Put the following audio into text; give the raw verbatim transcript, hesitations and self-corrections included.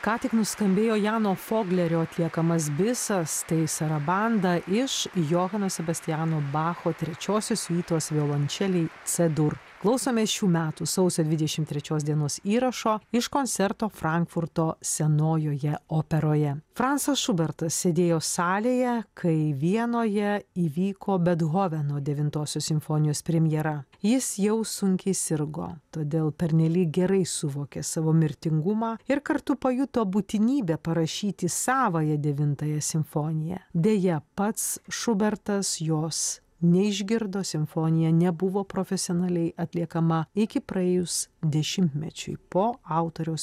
Ką tik nuskambėjo Jano Foglerio atliekamas Bisas, tai sarabanda iš Johano Sebastiano Bacho trečiosios siuitos violončelei C-dur. Klausomės šių metų sausio dvidešimt trečios dienos įrašo iš koncerto Frankfurto Senojoje operoje. Francas Šubertas sėdėjo salėje, kai Vienoje įvyko Bethoveno devintosios simfonijos premjera. Jis jau sunkiai sirgo, todėl pernelyg gerai suvokė savo mirtingumą ir kartu pajuto būtinybę parašyti savąją devintąją simfoniją. Deja, pats Šubertas jos neišgirdo, simfonija nebuvo profesionaliai atliekama iki praėjus dešimtmečiui po autoriaus